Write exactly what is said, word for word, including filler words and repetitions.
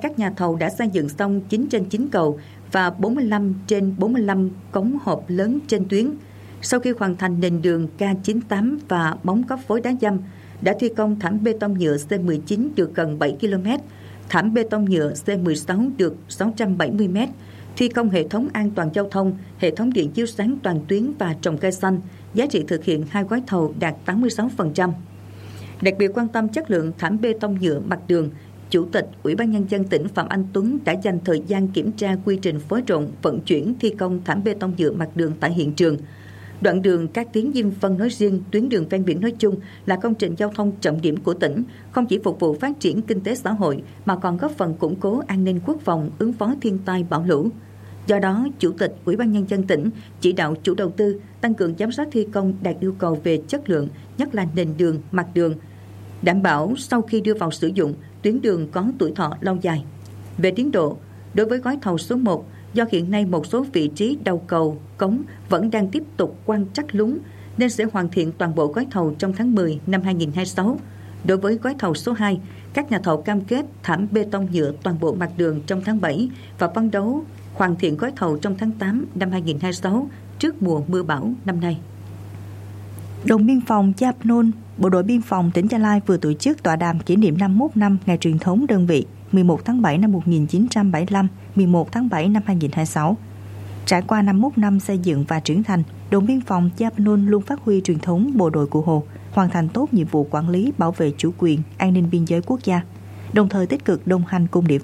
các nhà thầu đã xây dựng xong chín trên chín cầu và bốn mươi lăm trên bốn mươi lăm cống hộp lớn trên tuyến. Sau khi hoàn thành nền đường K chín tám và móng cấp phối đá dăm, đã thi công thảm bê tông nhựa C mười chín được gần bảy ki lô mét, thảm bê tông nhựa C mười sáu được sáu trăm bảy mươi mét, thi công hệ thống an toàn giao thông, hệ thống điện chiếu sáng toàn tuyến và trồng cây xanh. Giá trị thực hiện hai gói thầu đạt tám mươi sáu phần trăm. Đặc biệt quan tâm chất lượng thảm bê tông nhựa mặt đường, Chủ tịch Ủy ban Nhân dân tỉnh Phạm Anh Tuấn đã dành thời gian kiểm tra quy trình phối trộn, vận chuyển, thi công thảm bê tông nhựa mặt đường tại hiện trường. Đoạn đường Cát Tiến - Diêm Phân nói riêng, tuyến đường ven biển nói chung là công trình giao thông trọng điểm của tỉnh, không chỉ phục vụ phát triển kinh tế xã hội mà còn góp phần củng cố an ninh quốc phòng, ứng phó thiên tai bão lũ. Do đó, Chủ tịch Ủy ban Nhân dân tỉnh chỉ đạo chủ đầu tư tăng cường giám sát thi công đạt yêu cầu về chất lượng, nhất là nền đường, mặt đường, đảm bảo sau khi đưa vào sử dụng, tuyến đường có tuổi thọ lâu dài. Về tiến độ, đối với gói thầu số một, do hiện nay một số vị trí đầu cầu, cống vẫn đang tiếp tục quan trắc lún, nên sẽ hoàn thiện toàn bộ gói thầu trong tháng mười năm hai nghìn không trăm hai mươi sáu. Đối với gói thầu số hai, các nhà thầu cam kết thảm bê tông nhựa toàn bộ mặt đường trong tháng bảy và phấn đấu hoàn thiện gói thầu trong tháng tám năm hai nghìn không trăm hai mươi sáu trước mùa mưa bão năm nay. Đồn biên phòng Giáp Nôn, Bộ đội Biên phòng tỉnh Gia Lai vừa tổ chức tọa đàm kỷ niệm năm mươi mốt năm ngày truyền thống đơn vị mười một tháng bảy năm một nghìn chín trăm bảy mươi lăm, mười một tháng bảy năm hai nghìn không trăm hai mươi sáu. Trải qua năm mươi mốt năm xây dựng và trưởng thành, đồn biên phòng Giáp Nôn luôn phát huy truyền thống bộ đội Cụ Hồ, hoàn thành tốt nhiệm vụ quản lý, bảo vệ chủ quyền, an ninh biên giới quốc gia, đồng thời tích cực đồng hành cùng địa